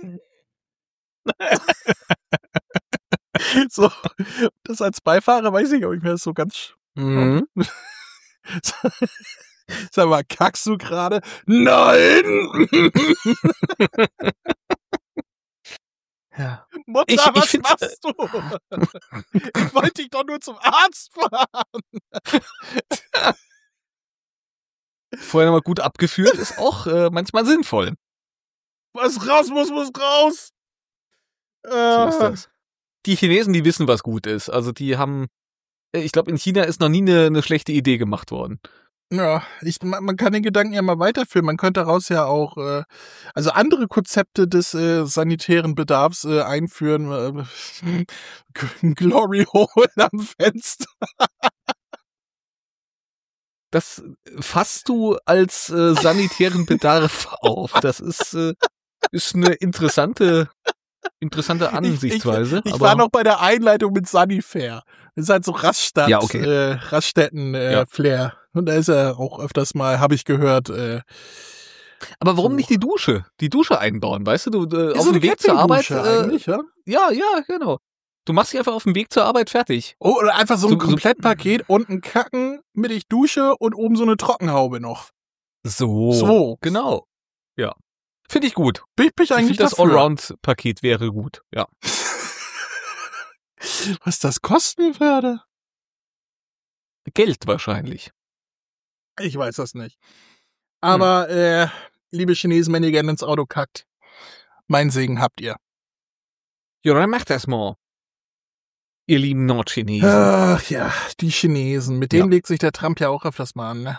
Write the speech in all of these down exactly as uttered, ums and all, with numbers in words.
So, das als Beifahrer weiß ich auch nicht mehr, ist so ganz... Mhm. Sag mal, kackst du gerade? Nein! Ja. Mutter, Ich- ich was find's, machst du? Ich wollte dich doch nur zum Arzt fahren. Vorher nochmal gut abgeführt ist auch äh, manchmal sinnvoll. Was raus muss, muss raus. So ist das. Die Chinesen, die wissen, was gut ist. Also die haben, ich glaube, in China ist noch nie eine, eine schlechte Idee gemacht worden. Ja, ich, man man kann den Gedanken ja mal weiterführen. Man könnte daraus ja auch, äh, also andere Konzepte des äh, sanitären Bedarfs äh, einführen. Äh, Glory Hole am Fenster. Das fasst du als äh, sanitären Bedarf auf. Das ist, äh, ist eine interessante, interessante Ansichtsweise. Ich, ich, ich aber war noch bei der Einleitung mit Sunnyfair. Das ist halt so Raststadt, Ja, okay. äh, Raststätten-Flair. Ja. Und da ist er auch öfters mal, habe ich gehört. Äh, aber warum so. nicht die Dusche? Die Dusche einbauen, weißt du? Du äh, Ist auf so dem eine Weg zur Arbeit. Campingdusche Äh, eigentlich, ja? ja, ja, genau. Du machst dich einfach auf dem Weg zur Arbeit fertig. Oh, oder einfach so ein So- so- Komplettpaket, unten Kacken, mittig Dusche und oben so eine Trockenhaube noch. So. So. Genau. Ja. Finde ich gut. Bin ich, bin ich Ich eigentlich finde, das dafür. Allround-Paket wäre gut. Ja. Was das kosten würde? Geld wahrscheinlich. Ich weiß das nicht. Aber, äh, liebe Chinesen, wenn ihr gerne ins Auto kackt, meinen Segen habt ihr. Ja, dann macht das mal. Ihr lieben Nordchinesen. Ach ja, die Chinesen. Mit denen Ja. legt sich der Trump ja auch öfters mal an, ne?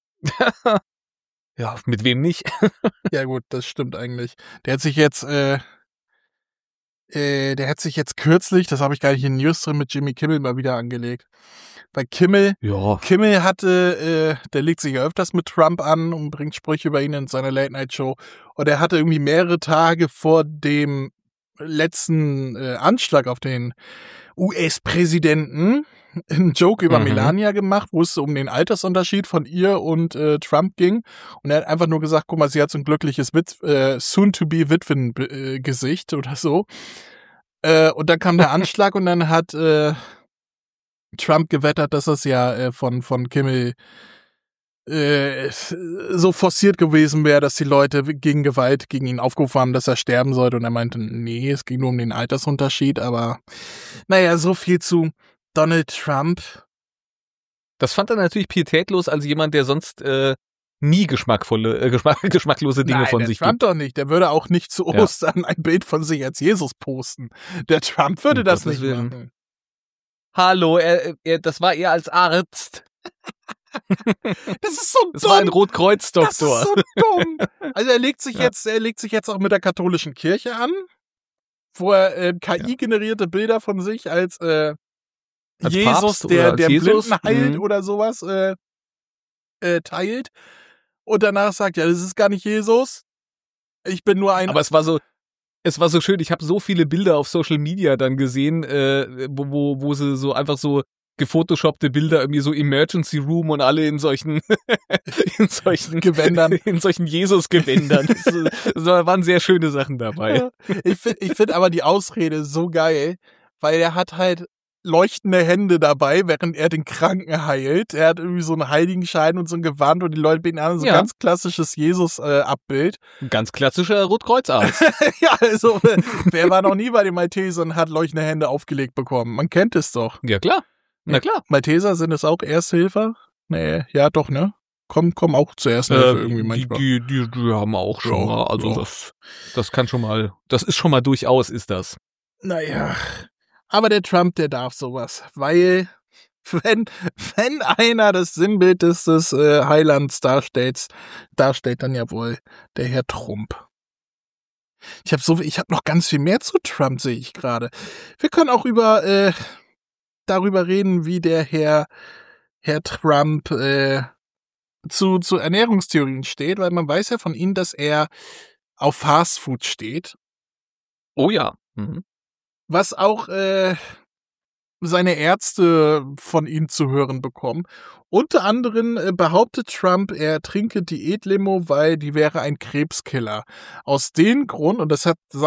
Ja, mit wem nicht? Ja gut, das stimmt eigentlich. Der hat sich jetzt, äh, äh, der hat sich jetzt kürzlich, das habe ich gar nicht in News drin, mit Jimmy Kimmel mal wieder angelegt. Weil Kimmel, Ja. Kimmel hatte, äh, der legt sich ja öfters mit Trump an und bringt Sprüche über ihn in seiner Late-Night-Show. Und er hatte irgendwie mehrere Tage vor dem letzten äh, Anschlag auf den U S-Präsidenten einen Joke über Mhm. Melania gemacht, wo es um den Altersunterschied von ihr und äh, Trump ging. Und er hat einfach nur gesagt, guck mal, sie hat so ein glückliches Witz, äh, Soon-to-be-Witwen-Gesicht oder so. Äh, und dann kam der Anschlag und dann hat äh, Trump gewettert, dass das ja äh, von, von Kimmel äh, so forciert gewesen wäre, dass die Leute gegen Gewalt gegen ihn aufgerufen haben, dass er sterben sollte. Und er meinte, nee, es ging nur um den Altersunterschied. Aber naja, so viel zu Donald Trump. Das fand er natürlich pietätlos als jemand, der sonst äh, nie geschmackvolle, äh, geschmack, geschmacklose Dinge Nein, von der sich Trump gibt. doch nicht. Der würde auch nicht zu Ja. Ostern ein Bild von sich als Jesus posten. Der Trump würde Um das Gottes nicht Willen. machen. Hallo, er, er, das war er als Arzt. Das ist so Das war ein dumm. Das ist Rotkreuz-Doktor. so dumm. Also er legt sich Ja. jetzt, er legt sich jetzt auch mit der katholischen Kirche an, wo er äh, K I-generierte Bilder von sich als, äh, Als Jesus, Papst oder der, als der Jesus? Blinden heilt Mhm. oder sowas, äh, äh, teilt. Und danach sagt, ja, das ist gar nicht Jesus. Ich bin nur ein... Aber es war so, es war so schön. Ich habe so viele Bilder auf Social Media dann gesehen, äh, wo, wo, wo sie so einfach so gefotoshoppte Bilder, irgendwie so Emergency Room und alle in solchen, in solchen Gewändern. in solchen Jesus-Gewändern. Das, das waren sehr schöne Sachen dabei. Ich finde ich find aber die Ausrede so geil, weil er hat halt leuchtende Hände dabei, während er den Kranken heilt. Er hat irgendwie so einen Heiligenschein und so ein Gewand und die Leute beten an, so ein Ja. ganz klassisches Jesus-Abbild. Ein ganz klassischer Rotkreuzarzt. Ja, also, wer war noch nie bei den Maltesern und hat leuchtende Hände aufgelegt bekommen? Man kennt es doch. Ja, klar. Na klar. Malteser, sind es auch Ersthilfer? Nee, ja doch, ne? Komm, komm auch zur ersten Hilfe Äh, irgendwie die, manchmal. die, die, die haben auch schon Ja, mal, also ja. das, das kann schon mal, das ist schon mal durchaus, ist das. Naja, aber der Trump, der darf sowas, weil wenn, wenn einer das Sinnbild des, des äh, Heilands darstellt, darstellt, dann ja wohl der Herr Trump. Ich habe so, ich habe noch ganz viel mehr zu Trump, sehe ich gerade. Wir können auch über äh, darüber reden, wie der Herr Herr Trump äh, zu zu Ernährungstheorien steht, weil man weiß ja von ihm, dass er auf Fastfood steht. Oh ja. Mhm. Was auch äh, seine Ärzte von ihm zu hören bekommen. Unter anderem äh, behauptet Trump, er trinke Diätlimo, weil die wäre ein Krebskiller. Aus dem Grund, und das hat